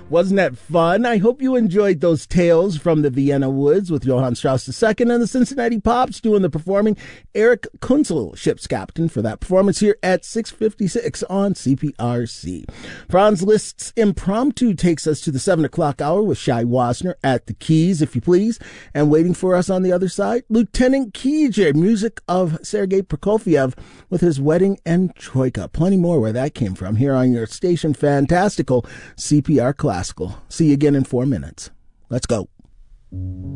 Wasn't that fun? I hope you enjoyed those tales from the Vienna Woods with Johann Strauss II and the Cincinnati Pops doing the performing. Eric Kunzel, ship's captain, for that performance here at 6:56 on CPRC. Franz Liszt's Impromptu takes us to the 7 o'clock hour with Shai Wasner at the keys, if you please. And waiting for us on the other side, Lieutenant Kij, music of Sergei Prokofiev with his Wedding and Troika. Plenty more where that came from here on your station fantastical CPR Classical. See you again in 4 minutes. Let's go.